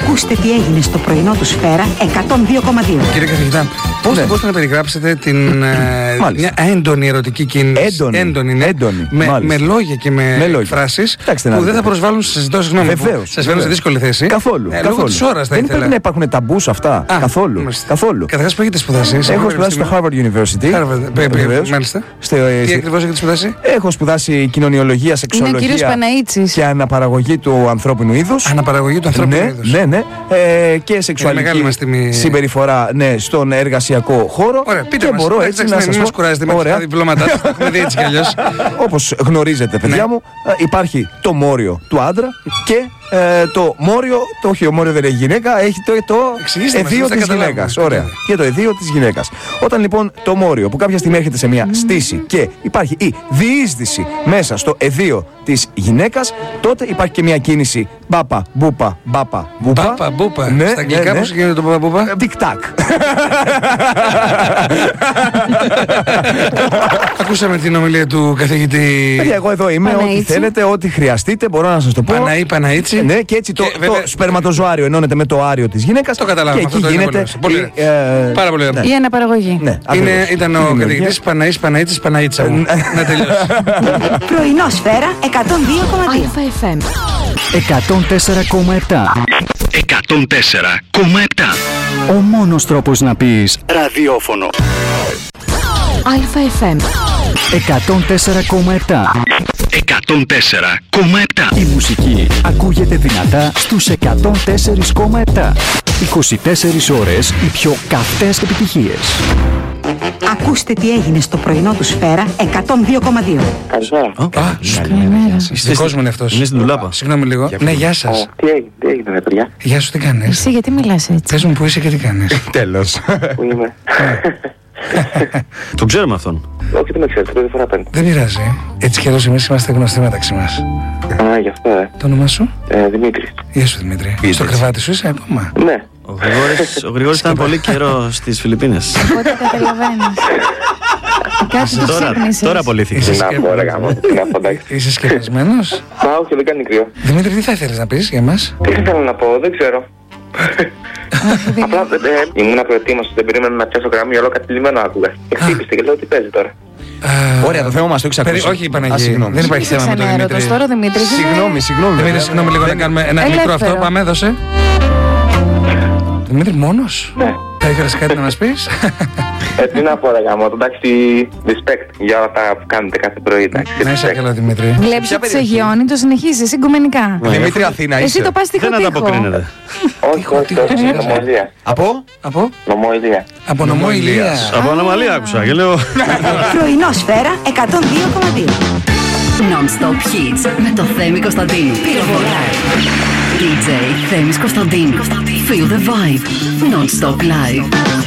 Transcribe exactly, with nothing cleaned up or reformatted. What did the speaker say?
Ακούστε τι έγινε στο πρωινό του Σφαίρα εκατόν δύο κόμμα δύο. Κύριε καθηγητά, πώς ναι. μπορείτε να περιγράψετε την ε, μια έντονη ερωτική κίνηση? Έντονη. Έντονη, ναι. έντονη με, με λόγια και με, με εκφράσεις που δεν θα προσβάλλουν σε συζητώσεις. Βεβαίως. Σας φέρνουν σε δύσκολη θέση. Καθόλου. Ε, λόγω της ώρας θα δεν ήθελα. πρέπει να υπάρχουν ταμπού σε αυτά. Α, καθόλου. καθόλου. Καταρχάς που έχετε σπουδάσει? Έχω σπουδάσει στο Harvard University. Harvard, μάλιστα. Τι ακριβώς έχετε σπουδάσει? Έχω σπουδάσει κοινωνιολογία, σεξουαλογία και αναπαραγωγή του ανθρώπινου είδους. Αναπαραγωγή του ανθρώπινου είδους. Ναι, ναι. Και σεξουαλική συμπεριφορά στον εργασιακό χώρο. Ωραία, πείτε και μας. μπορώ έτσι να σας πω. Κουράζετε με τα διπλώματά σας, τα έχουμε δει έτσι κι αλλιώς. Όπως γνωρίζετε, παιδιά μου, υπάρχει το μόριο του άντρα και ε, το μόριο, το όχι, ο μόριο δεν έχει γυναίκα, έχει το, το εδίο της γυναίκας. Ωραία. Και το εδίο της γυναίκας. Όταν λοιπόν το μόριο που κάποια στιγμή έρχεται σε μια στήση και υπάρχει η διείσδυση μέσα στο εδίο της γυναίκας, τότε υπάρχει και μια κίνηση μπάπα, μπούπα, μπάπα, μπούπα. Μπάπα, μπούπα. Ναι, στα αγγλικά ναι, ναι. πώς γίνεται το μπάπα, μπούπα? Τικ-τακ. Ακούσαμε την ομιλία του καθηγητή. Παιδιά, εγώ εδώ είμαι, ό,τι θέλετε, ό,τι χρειαστείτε, μπορώ να σας το πω. Παναή, Παναήτσι. Ναι, και έτσι το, και, το βέβαια, σπερματοζωάριο ενώνεται με το άριο της γυναίκας. Το καταλάβαμε. Και αυτό εκεί το γίνεται. Πολύ, η, ε, πάρα πολύ ωραία. Η αναπαραγωγή. Ναι, είναι, ήταν ο καθηγητής Παναής, Παναήτσης, Παναήτσα μου. Να τελειώσει. Πρωινό Σφαίρα εκατόν δύο κόμμα δύο. Αλφα εφ εμ εκατόν τέσσερα κόμμα επτά. εκατόν τέσσερα κόμμα επτά. Ο μόνος τρόπος να πεις ραδιόφωνο. Αλφα εφ εμ εκατόν τέσσερα κόμμα επτά. εκατόν τέσσερα κόμμα επτά. Η μουσική ακούγεται δυνατά στους εκατόν τέσσερα κόμμα επτά. είκοσι τέσσερις ώρες οι πιο καυτές επιτυχίες. Ακούστε τι έγινε στο πρωινό του Σφαίρα εκατόν δύο κόμμα δύο. Καλησπέρα. Καλημέρα. Δικός μου είναι αυτός. Είναι στην ντουλάπα. Συγγνώμη λίγο. Ναι, γεια σας. Τι έγινε, τι έγινε, ρε παιδιά? Γεια σου, τι κάνεις? Εσύ γιατί μιλάς έτσι? Πες μου που είσαι και τι κάνεις. Τέλος. Πού είμαι? Το ξέρουμε αυτόν. Όχι, δεν με ξέρετε, πρώτη φορά παίρνω. Δεν πειράζει. Έτσι κι αλλιώς εμείς είμαστε γνωστοί μεταξύ μας. Α, γι' αυτό, ε. Το όνομά σου? ε Δημήτρης. Γεια σου, Δημήτρη. Στο κρεβάτι σου είσαι ακόμα? Ναι. Ο Γρηγόρης, ο Γρηγόρης ήταν πολύ καιρό στις Φιλιππίνες. Οπότε καταλαβαίνεις. Κάτι το Τώρα, ξύπνησες. τώρα απολύθηκε. Είσαι Να σκε- πω, ρε γάμο. Τι να πω, εντάξει. Είσαι σκεφασμένος? Μα όχι, δεν κάνει κρύο. Δημήτρη, τι θα ήθελες να πεις για μας? Τι θα ήθελα να πω, δεν ξέρω. Απλά ε, ήμουν προετοίμαστος, δεν περίμενα να πιάσω γραμμή, όλο κατηλημμένο άκουγα. Και χτύπησε και λέω τι παίζει τώρα. Ωραία, το θέμα μας το έχεις Περι- ακούσει. Όχι, Α, Παναγία. συγγνώμη. Δεν υπάρχει θέμα με τον Δημήτρη. Ξενέρωτος τώρα ο Δημήτρης. είναι- Συγγνώμη, συγγνώμη. Δημήτρη, βέβαια. συγγνώμη λίγο να κάνουμε ένα μικρό Ελεύθερο. αυτό. Πάμε, έδωσε. Δημήτρη, μόνος? Ναι. Θα ήθελες κάτι να μας πεις? Ε, τι να πω, ρε γάμο, εντάξει, respect για όλα τα που κάνετε κάθε πρωί, εντάξει. Να είσαι respect. καλά, Δημήτρη. Βλέπεις ότι σε γεώνει, το συνεχίζεις εσύ οικουμενικά. Δημήτρη, Αθήνα Εσύ είσαι. το πας Δεν τυχοτήχο. ανταποκρίνεται. Όχι, όχι, όχι, νομοηλία. Από? Από? Νομοηλία. Από νομό Ηλίας. Από ανομαλία άκουσα και λέω. Πρωινό Σφαίρα εκατόν δύο κόμμα δύο. Non-stop hits με το Θέμη Κωνσταντίνου. Πυροβολάει. ντι τζέι Θέμης Κωνσταντίνου. Feel the vibe. Non-stop live.